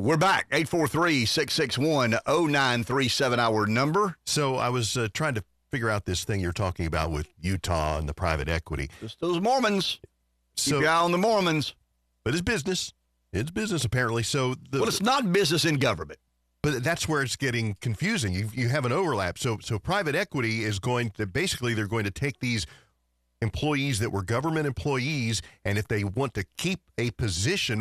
We're back. 843-661-0937, our number. So I was trying to figure out this thing you're talking about with Utah and the private equity. Just those Mormons. So, Keep your eye on the Mormons. But it's business. It's business, apparently. So Well, it's not business in government. But that's where it's getting confusing. You have an overlap. So private equity is going to, basically, they're going to take these employees that were government employees, and if they want to keep a position